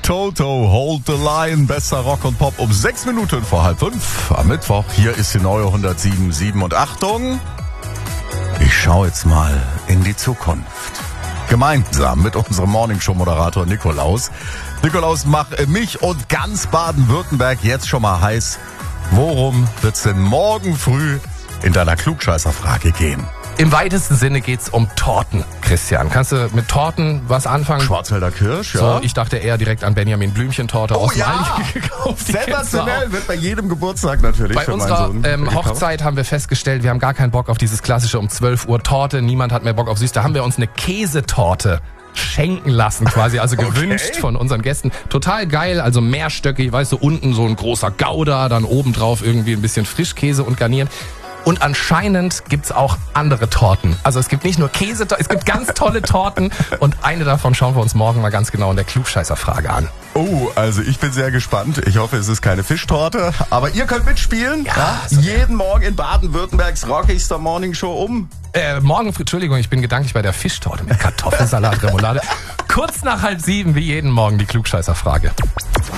Toto, Hold the Line, bester Rock und Pop um 6 Minuten vor 4:30 am Mittwoch. Hier ist die neue 107.7 und Achtung, ich schaue jetzt mal in die Zukunft. Gemeinsam mit unserem Morningshow-Moderator Nikolaus. Nikolaus, mach mich und ganz Baden-Württemberg jetzt schon mal heiß. Worum wird's denn morgen früh in deiner Klugscheißerfrage gehen? Im weitesten Sinne geht's um Torten, Christian. Kannst du mit Torten was anfangen? Schwarzwälder Kirsch, ja. So, ich dachte eher direkt an Benjamin Blümchen-Torte aus dem ja. Aldi gekauft. Sensationell, wird bei jedem Geburtstag natürlich. Bei unserer Hochzeit haben wir festgestellt, wir haben gar keinen Bock auf dieses klassische um 12 Uhr Torte. Niemand hat mehr Bock auf süß. Da haben wir uns eine Käsetorte schenken lassen quasi, also gewünscht von unseren Gästen. Total geil, also mehrstöckig, weißt du, unten so ein großer Gouda, dann obendrauf irgendwie ein bisschen Frischkäse und garniert. Und anscheinend gibt's auch andere Torten. Also es gibt nicht nur Käsetorten, es gibt ganz tolle Torten. Und eine davon schauen wir uns morgen mal ganz genau in der Klugscheißerfrage an. Oh, also ich bin sehr gespannt. Ich hoffe, es ist keine Fischtorte. Aber ihr könnt mitspielen. Ja, jeden Morgen in Baden-Württembergs rockigster Morningshow um. Entschuldigung, ich bin gedanklich bei der Fischtorte mit Kartoffelsalat, Remoulade. Kurz nach 6:30 wie jeden Morgen die Klugscheißerfrage.